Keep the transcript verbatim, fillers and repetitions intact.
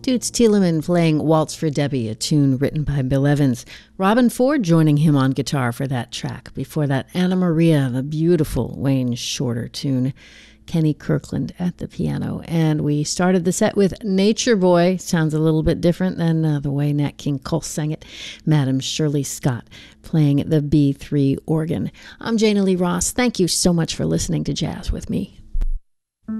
Toots Thielemans playing Waltz for Debbie, a tune written by Bill Evans. Robin Ford joining him on guitar for that track. Before that, Anna Maria, the beautiful Wayne Shorter tune. Kenny Kirkland at the piano. And we started the set with Nature Boy. Sounds a little bit different than uh, the way Nat King Cole sang it. Madam Shirley Scott playing the B three organ. I'm Jana Lee Ross. Thank you so much for listening to Jazz with me.